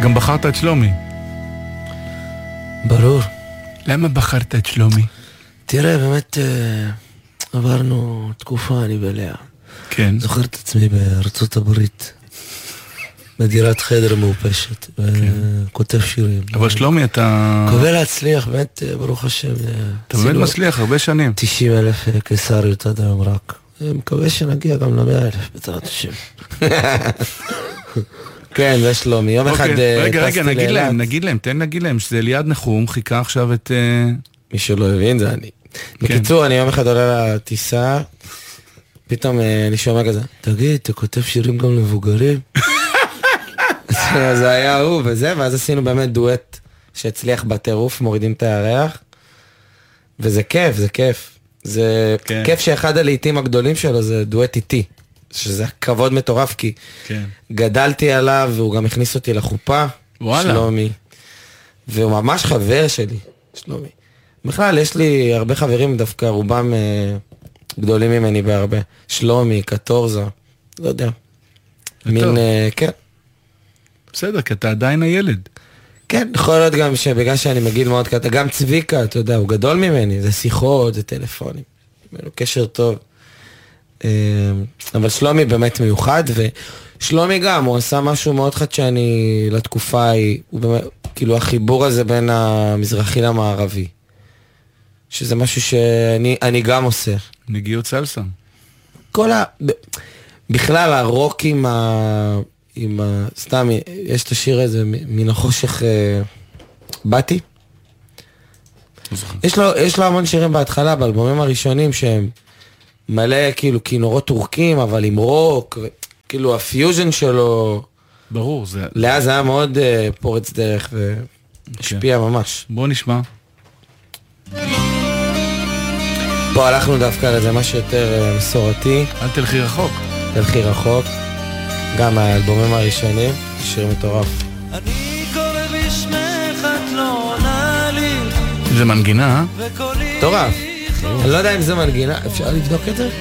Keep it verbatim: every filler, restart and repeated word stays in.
גם בחרת את שלומי. ברור. למה בחרת את שלומי? תראה, באמת עברנו תקופה, אני ולאה. כן. זוכר את עצמי בארצות הברית, בדירת חדר מאופשת, וכותב שירים. אבל שלומי, אתה... קובל להצליח, באמת, ברוך השם. אתה באמת מצליח, הרבה שנים. תשעים אלף קיסריות עד היום רק. מקווה שנגיע גם למאה אלף, בעזרת השם. כן, זה שלומי. יום אחד... רגע, רגע, נגיד להם, נגיד להם, תן נגיד להם, שזה ליד נחום, חיכה עכשיו את... מי שלא הבין, זה אני. בקיצור, אני יום אחד עולה לטיסה, פתאום אני שומע כזה, תגיד, אתה כותב שירים גם למבוגרים? זה היה הוא וזה, ואז עשינו באמת דואט שהצליח בטירוף, מורידים את הירח, וזה כיף, זה כיף. זה כיף שאחד הלעיתים הגדולים שלו זה דואט איתי, שזה כבוד מטורף, כי גדלתי עליו, והוא גם הכניס אותי לחופה, שלומי, והוא ממש חבר שלי, שלומי. בכלל, יש לי הרבה חברים, דווקא רובם גדולים ממני בהרבה. שלומי, קטורזה, לא יודע. מין, כן. בסדר, כי אתה עדיין הילד. כן, יכול להיות גם שבגלל שאני מגיל מאוד קטן, גם צביקה, אתה יודע, הוא גדול ממני, זה שיחות, זה טלפונים, קשר טוב. אבל שלומי באמת מיוחד, ושלומי גם, הוא עשה משהו מאוד חדשני לתקופה ההיא, הוא באמת, כאילו החיבור הזה בין המזרחי למערבי, שזה משהו שאני אני גם עושה. נגיעות סלסה. כל ה... בכלל הרוק עם ה... עם ה... סתם, יש את השיר הזה, מן החושך באתי. יש לו, יש לו המון שירים בהתחלה, באלבומים הראשונים שהם מלא כאילו כינורות טורקים, אבל עם רוק, כאילו הפיוז'ן שלו... ברור, זה... לאה זה היה מאוד uh, פורץ דרך והשפיע ממש. בוא נשמע. פה הלכנו דווקא לזה משהו יותר uh, מסורתי. אל תלכי רחוק. תלכי רחוק. גם האלבומים הראשונים, שיר מטורף. אני קורא בשמך, את לא עונה לי. זה מנגינה, מטורף. אני לא יודע אם זה מנגינה, אפשר לבדוק את זה?